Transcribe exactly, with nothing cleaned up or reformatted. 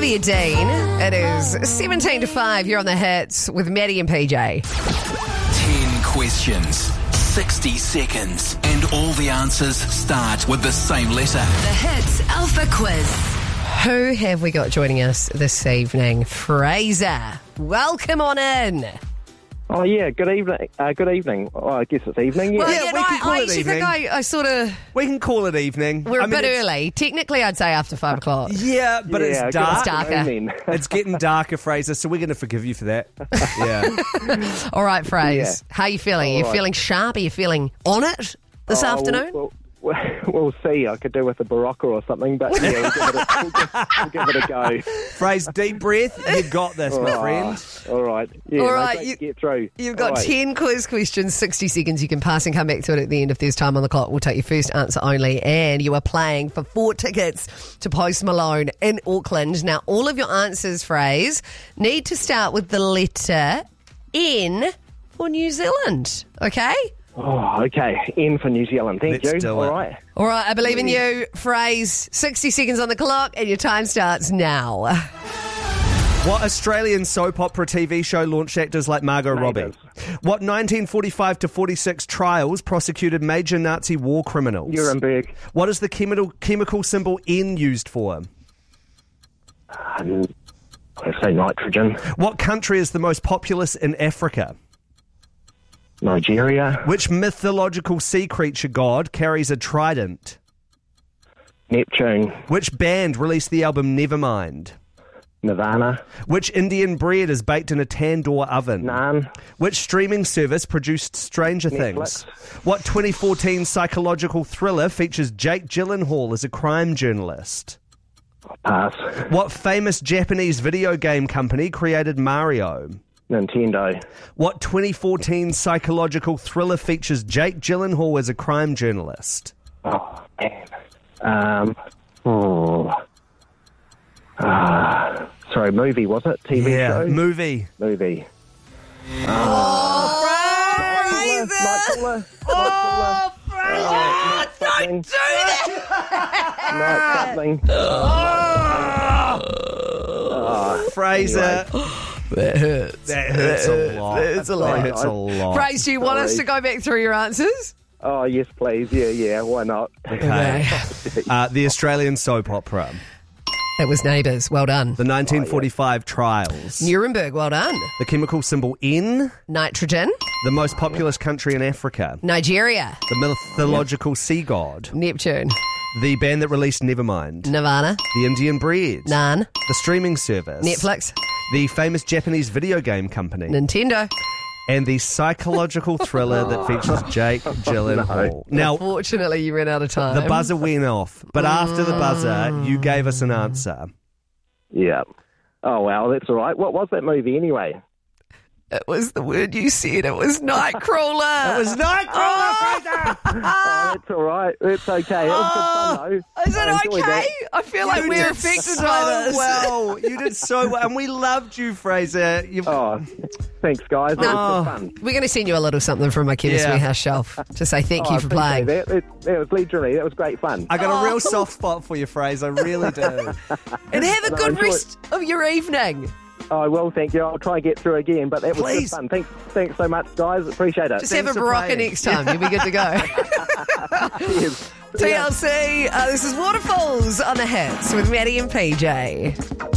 Olivia Dean. It is seventeen to five. You're on the hits with Maddie and P J. Ten questions, sixty seconds, and all the answers start with the same letter. The Hits Alpha Quiz. Who have we got joining us this evening? Fraser, welcome on in. Oh, yeah, good evening. Uh, good evening. Oh, I guess it's evening, yeah. Well, Yeah, yeah, we no, can I, call I it actually evening. think I, I sort of... We can call it evening. We're I a mean, bit it's- early. Technically, I'd say after five o'clock. Yeah, but Yeah, it's good dark. It's darker. afternoon then. It's getting darker, Fraser, so we're going to forgive you for that. Yeah. All right, Fraser. Yeah. How are you feeling? All you right. feeling sharp? Are you feeling on it this Oh, afternoon? We'll, we'll, we'll see. I could do with a Barocca or something, but yeah, we'll give it a, we'll give, we'll give it a go. Fraser, deep breath. You got this, my Oh, friend. All right. Yeah, All no, right, great you- to get through. You've got All right. ten quiz questions, sixty seconds. You can pass and come back to it at the end if there's time on the clock. We'll take your first answer only. And you are playing for four tickets to Post Malone in Auckland. Now, all of your answers, phrase, need to start with the letter N for New Zealand. Okay? Oh, okay. N for New Zealand. Thank Let's you. do All it. right. All right, I believe in you. Phrase, sixty seconds on the clock, and your time starts now. What Australian soap opera T V show launched actors like Margot Robbie? Neighbours. What nineteen forty-five to forty-six trials prosecuted major Nazi war criminals? Nuremberg. What is the chemical chemical symbol N used for? Um, I say nitrogen. What country is the most populous in Africa? Nigeria. Which mythological sea creature god carries a trident? Neptune. Which band released the album Nevermind? Nirvana. Which Indian bread is baked in a tandoor oven? Naan. Which streaming service produced Stranger Netflix. Things? What twenty fourteen psychological thriller features Jake Gyllenhaal as a crime journalist? Pass. What famous Japanese video game company created Mario? Nintendo. What twenty fourteen psychological thriller features Jake Gyllenhaal as a crime journalist? Oh, man. Um, oh. Ah, sorry, movie, was it? T V show? movie. Movie. Oh, Nightcrawler. Oh, Nightcrawler. Fraser! Uh, Don't Night do that! something. Night something. Fraser. That hurts. That hurts a lot. That hurts a lot. That hurts a lot. Fraser, do you want us Sorry. to go back through your answers? Oh, yes, please. Yeah, yeah, why not? Okay. Uh, the Australian soap opera. That was Neighbours. Well done. The nineteen forty-five trials. Nuremberg. Well done. The chemical symbol N. Nitrogen. The most populous country in Africa. Nigeria. The mythological sea god. Neptune. The band that released Nevermind. Nirvana. The Indian bread. Naan. The streaming service. Netflix. The famous Japanese video game company. Nintendo. And the psychological thriller that features Jake Gyllenhaal. Now, Unfortunately, you ran out of time. the buzzer went off, but after the buzzer, you gave us an answer. Yeah. Oh, wow, that's all right. What was that movie anyway? It was the word you said. It was Nightcrawler. It was Nightcrawler, Fraser! Oh, that's all right. That's okay. It was good fun, though. Is it I enjoyed okay? that. I feel like You we're did affected so by this. well. You did so well, and we loved you, Fraser. You've, Oh, thanks, guys. It was Oh. good fun. We're going to send you a little something from my Chemist Yeah. Warehouse shelf to say thank Oh, you for I appreciate playing. That. That, that was legendary. That was great fun. I got a Oh. real soft spot for you, Fraser. I really do. And have a No, good enjoy rest of your evening. I will, thank you. I'll try and get through again, but that was Please. good fun. Thanks, thanks so much, guys. Appreciate it. Just have a Thanks for Barocca playing. next time. You'll be good to go. Cheers. T L C, uh, this is Waterfalls on the Hits with Maddie and P J.